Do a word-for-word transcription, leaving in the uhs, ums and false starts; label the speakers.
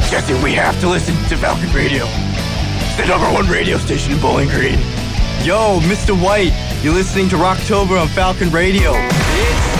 Speaker 1: Jesse, we have to listen to Falcon Radio. It's the number one radio station in Bowling Green.
Speaker 2: Yo, Mister White, you're listening to Rocktober on Falcon Radio.